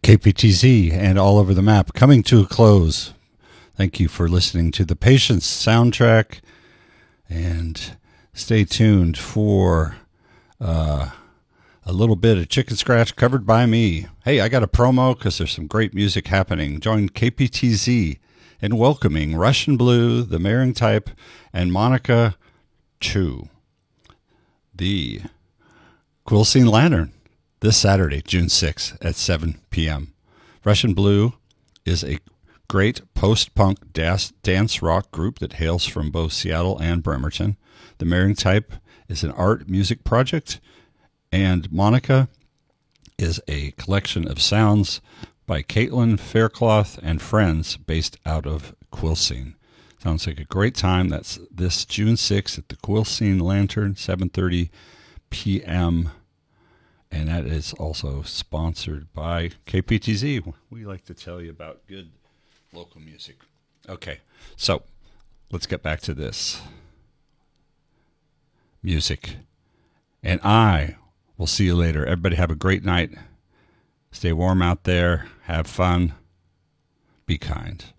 KPTZ and all over the map coming to a close. Thank you for listening to the Patience soundtrack, and stay tuned for a little bit of Chicken Scratch covered by me. Hey, I got a promo because there's some great music happening. Join KPTZ in welcoming Russian Blue, The Marrying Type, and Monica Chu, the Quilcene Lantern, this Saturday, June 6th at 7 p.m. Russian Blue is a great post-punk dance rock group that hails from both Seattle and Bremerton. The Marrying Type is an art music project, and Monica is a collection of sounds by Caitlin Faircloth and friends based out of Quilcene. Sounds like a great time. That's this June 6th at the Quilcene Lantern, 7:30 p.m., and that is also sponsored by KPTZ. We like to tell you about good local music. Okay, so let's get back to this music. And I will see you later. Everybody have a great night. Stay warm out there. Have fun. Be kind.